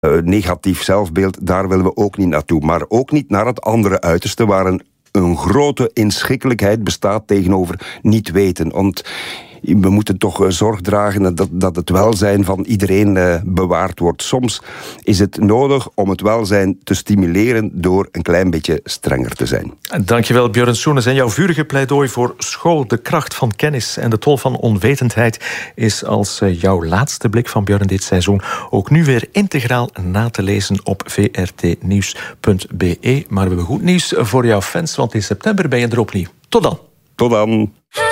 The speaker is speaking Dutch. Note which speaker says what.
Speaker 1: negatief zelfbeeld, daar willen we ook niet naartoe. Maar ook niet naar het andere uiterste, waar een grote inschikkelijkheid bestaat tegenover niet weten. Want we moeten toch zorg dragen dat het welzijn van iedereen bewaard wordt. Soms is het nodig om het welzijn te stimuleren door een klein beetje strenger te zijn.
Speaker 2: Dankjewel, Björn Soenes. En jouw vurige pleidooi voor school, de kracht van kennis en de tol van onwetendheid is als jouw laatste blik van Björn dit seizoen ook nu weer integraal na te lezen op vrtnieuws.be. Maar we hebben goed nieuws voor jouw fans, want in september ben je er opnieuw. Tot dan.
Speaker 1: Tot dan.